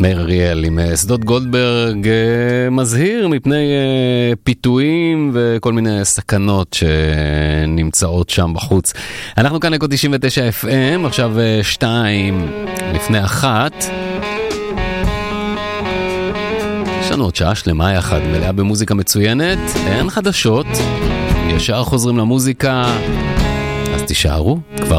מאיר אריאל עם שדות גולדברג מזהיר מפני פיתויים וכל מיני סכנות שנמצאות שם בחוץ. אנחנו כאן אקו 99 FM, עכשיו 2:01. יש לנו עוד שעה שלמה יחד, מלאה במוזיקה מצוינת, אין חדשות, ישר חוזרים למוזיקה, אז תישארו, כבר